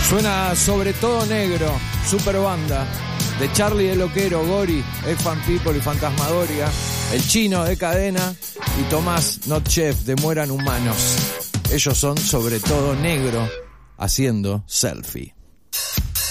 Suena Sobre Todo Negro, super banda, de Charlie el Loquero, Gori, Fan People y Fantasmagoria, el Chino de Cadena y Tomás Not Chef de Mueran Humanos. Ellos son Sobre Todo Negro, haciendo Selfie.